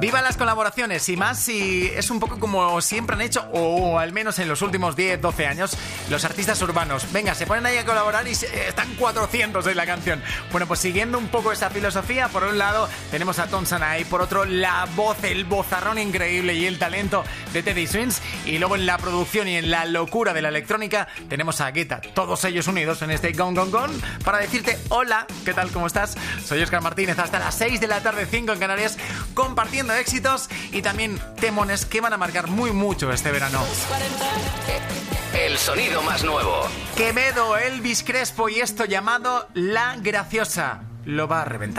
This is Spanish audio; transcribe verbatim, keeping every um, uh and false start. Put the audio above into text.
Viva las colaboraciones y más si es un poco como siempre han hecho, o al menos en los últimos diez, doce años, los artistas urbanos. Venga, se ponen ahí a colaborar y se, están cuatrocientos en la canción. Bueno, pues siguiendo un poco esa filosofía, por un lado tenemos a Tom Sanai, por otro la voz, el vozarrón increíble y el talento de Teddy Swims, y luego en la producción y en la locura de la electrónica tenemos a Guetta. Todos ellos unidos en este Gone Gone Gone para decirte hola, ¿qué tal? ¿Cómo estás? Soy Óscar Martínez, hasta las seis de la tarde, cinco en Canarias, compartiendo éxitos y también temones que van a marcar muy mucho este verano. El sonido más nuevo. Quevedo, Elvis Crespo y esto llamado La Graciosa. Lo va a reventar.